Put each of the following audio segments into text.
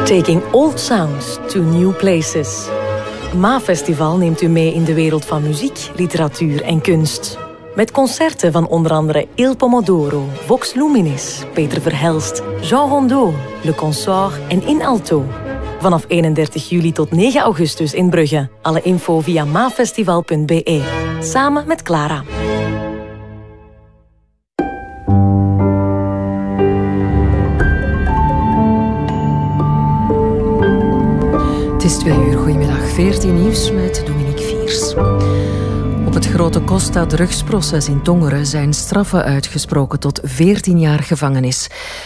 Taking old sounds to new places. MAAfestival neemt u mee in de wereld van muziek, literatuur en kunst. Met concerten van onder andere Il Pomodoro, Vox Luminis, Peter Verhelst, Jean Rondeau, Le Consort en In Alto. Vanaf 31 juli tot 9 augustus in Brugge. Alle info via maafestival.be. Samen met Clara. Het is 2 uur. Goedemiddag. 14 nieuws met Dominique Viers. Op het grote Costa-drugsproces in Tongeren zijn straffen uitgesproken tot 14 jaar gevangenis.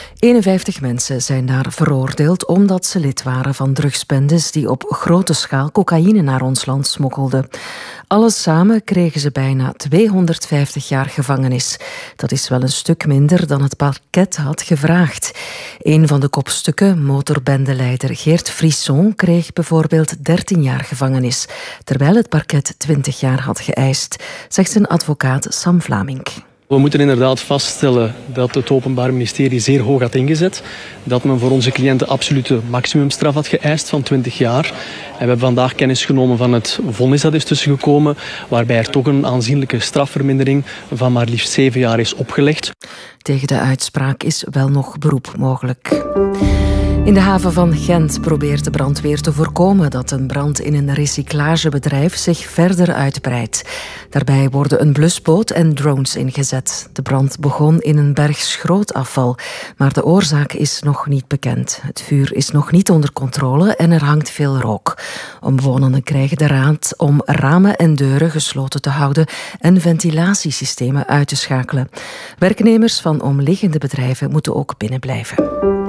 51 mensen zijn daar veroordeeld omdat ze lid waren van drugsbendes die op grote schaal cocaïne naar ons land smokkelden. Alles samen kregen ze bijna 250 jaar gevangenis. Dat is wel een stuk minder dan het parket had gevraagd. Een van de kopstukken, motorbendeleider Geert Frisson, kreeg bijvoorbeeld 13 jaar gevangenis, terwijl het parket 20 jaar had geëist, zegt zijn advocaat Sam Vlamink. We moeten inderdaad vaststellen dat het Openbaar Ministerie zeer hoog had ingezet. Dat men voor onze cliënten absolute maximumstraf had geëist van 20 jaar. En we hebben vandaag kennis genomen van het vonnis dat is tussengekomen, waarbij er toch een aanzienlijke strafvermindering van maar liefst 7 jaar is opgelegd. Tegen de uitspraak is wel nog beroep mogelijk. In de haven van Gent probeert de brandweer te voorkomen dat een brand in een recyclagebedrijf zich verder uitbreidt. Daarbij worden een blusboot en drones ingezet. De brand begon in een berg schrootafval, maar de oorzaak is nog niet bekend. Het vuur is nog niet onder controle en er hangt veel rook. Omwonenden krijgen de raad om ramen en deuren gesloten te houden en ventilatiesystemen uit te schakelen. Werknemers van omliggende bedrijven moeten ook binnen blijven.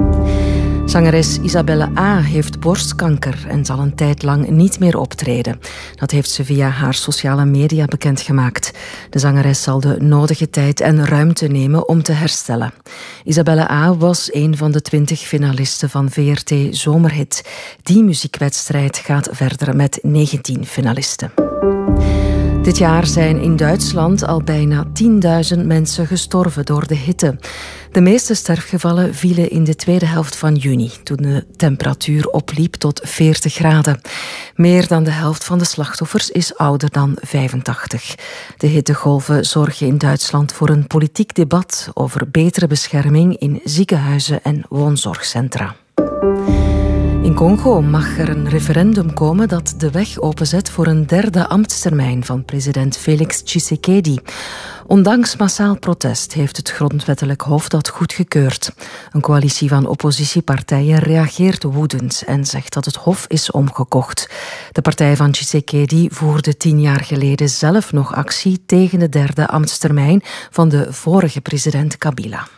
Zangeres Isabelle A. heeft borstkanker en zal een tijd lang niet meer optreden. Dat heeft ze via haar sociale media bekendgemaakt. De zangeres zal de nodige tijd en ruimte nemen om te herstellen. Isabelle A. was een van de 20 finalisten van VRT Zomerhit. Die muziekwedstrijd gaat verder met 19 finalisten. Dit jaar zijn in Duitsland al bijna 10.000 mensen gestorven door de hitte. De meeste sterfgevallen vielen in de tweede helft van juni, toen de temperatuur opliep tot 40 graden. Meer dan de helft van de slachtoffers is ouder dan 85. De hittegolven zorgen in Duitsland voor een politiek debat over betere bescherming in ziekenhuizen en woonzorgcentra. In Congo mag er een referendum komen dat de weg openzet voor een 3e ambtstermijn van president Félix Tshisekedi. Ondanks massaal protest heeft het grondwettelijk hof dat goedgekeurd. Een coalitie van oppositiepartijen reageert woedend en zegt dat het hof is omgekocht. De partij van Tshisekedi voerde 10 jaar geleden zelf nog actie tegen de 3e ambtstermijn van de vorige president Kabila.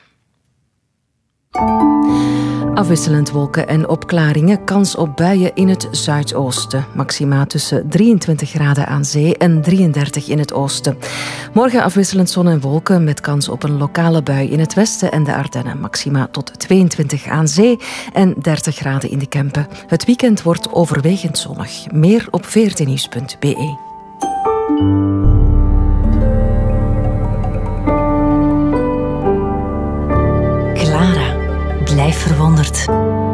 Afwisselend wolken en opklaringen, kans op buien in het zuidoosten. Maxima tussen 23 graden aan zee en 33 in het oosten. Morgen afwisselend zon en wolken met kans op een lokale bui in het westen en de Ardennen. Maxima tot 22 aan zee en 30 graden in de Kempen. Het weekend wordt overwegend zonnig. Meer op vrtnieuws.be. Blijf verwonderd.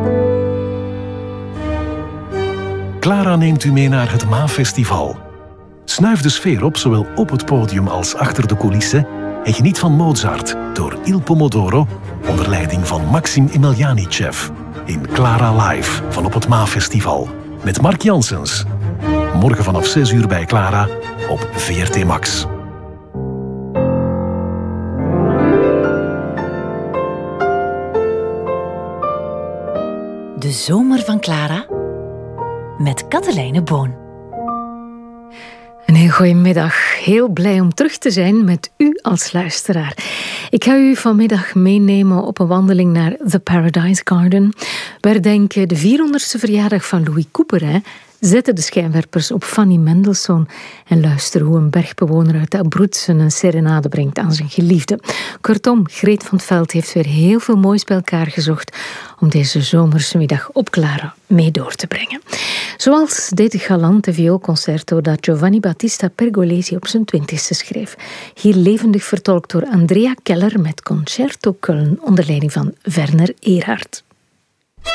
Clara neemt u mee naar het MAAfestival. Snuif de sfeer op, zowel op het podium als achter de coulissen, en geniet van Mozart door Il Pomodoro onder leiding van Maxim Emelianichev in Clara Live van op het MAAfestival met Mark Janssens. Morgen vanaf 6 uur bij Clara op VRT Max. De zomer van Clara met Katelijne Boon. Een heel goedemiddag. Heel blij om terug te zijn met u als luisteraar. Ik ga u vanmiddag meenemen op een wandeling naar The Paradise Garden. We herdenken de 400ste verjaardag van Louis Couperin, zetten de schijnwerpers op Fanny Mendelssohn en luisteren hoe een bergbewoner uit Abruzzen een serenade brengt aan zijn geliefde. Kortom, Greet van 't Veld heeft weer heel veel moois bij elkaar gezocht om deze zomerse middag op Clara mee door te brengen. Zoals dit galante vioolconcerto dat Giovanni Battista Pergolesi op zijn 20e schreef. Hier levendig vertolkt door Andrea Keller met Concerto Köln onder leiding van Werner Erhard.